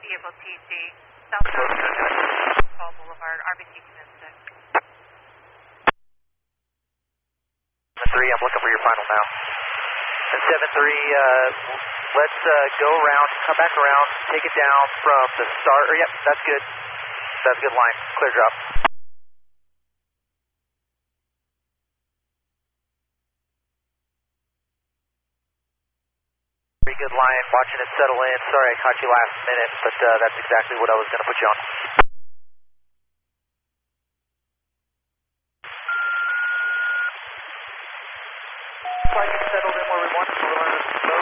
vehicle TC, South Paul Boulevard, RBC Kinetic. 7-3, I'm looking for your final now. And 7-3, let's go around, come back around, take it down from the start. Or, yep, that's good. That's a good line. Clear drop. Pretty good line. Watching it settle in. Sorry I caught you last minute, but that's exactly what I was going to put you on.